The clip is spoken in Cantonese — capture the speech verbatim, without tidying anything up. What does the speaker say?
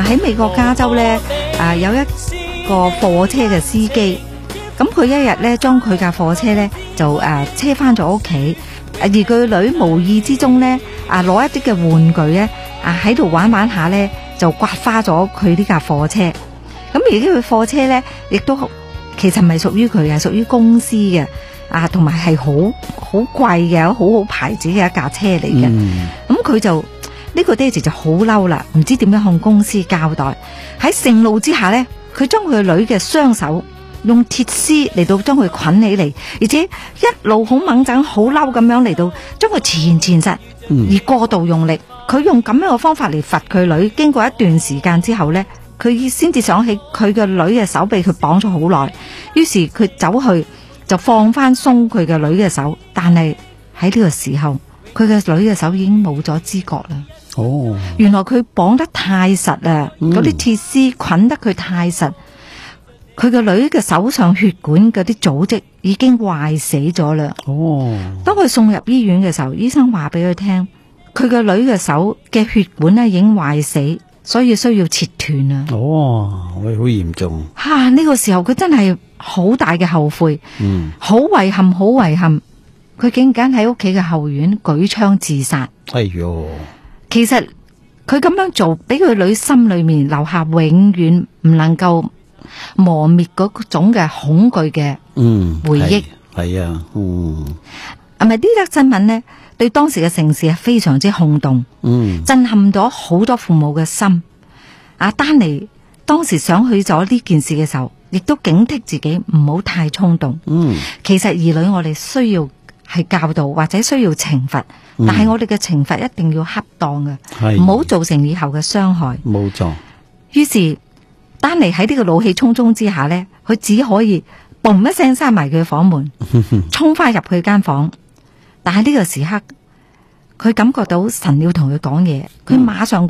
喺美國加州咧，啊有一個貨車嘅司機，咁佢一日咧將佢架貨車咧就誒車翻咗屋企，而佢女無意之中咧啊攞一啲嘅玩具咧啊喺度玩玩下咧就刮花咗佢呢架貨車，咁而呢個貨車咧亦都其實唔係屬於佢嘅，屬於公司嘅啊，同埋係好好貴嘅好好牌子嘅一架車嚟嘅，咁佢、嗯、就。呢個爹哋就好嬲啦，唔知點樣向公司交代。喺盛怒之下呢，佢將佢女嘅雙手用鐵絲嚟到將佢捆起嚟，而且一路好猛整、好嬲咁樣嚟到將佢纏纏實，而過度用力。佢用咁樣嘅方法嚟罰佢女。經過一段時間之後呢，佢先至想起佢嘅女嘅手被佢綁咗好耐，於是佢走去就放翻鬆佢嘅女嘅手，但係喺呢個時候，佢嘅女嘅手已經冇咗知覺啦。 哦， 原來佢綁得太實啦，嗰啲鐵絲捆得佢太實，佢個女嘅手上血管嗰啲組織已經壞死咗啦。 哦，當佢送入醫院嘅時候，醫生話俾佢聽，佢個女嘅手嘅血管咧已經壞死，所以需要切斷啊。 哦，喂，好嚴重。 吓、啊，呢、這個時候佢真係好大嘅後悔，嗯，好遺憾，好遺憾，佢竟然喺屋企嘅後院舉槍自殺。 哎喲！ 其實佢咁樣做，俾佢女心裏面留下永遠唔能夠磨滅嗰種嘅恐懼嘅回憶。 係、嗯、啊，嗯， 係咪呢則新聞呢？對當時嘅城市係非常之轟動，嗯，震撼咗好多父母嘅心。阿丹尼當時想起咗呢件事嘅時候，亦都警惕自己唔好太衝動。嗯，其實兒女我哋需要係教導或者需要懲罰。但係我哋嘅懲罰一定要恰當嘅，唔好造成以後嘅傷害。 冇錯。 於是丹尼喺呢個怒氣沖沖之下呢，佢只可以嘣一聲閂埋佢嘅房門，衝翻入佢間房。但係呢個時刻，佢感覺到神要同佢講嘢，佢馬上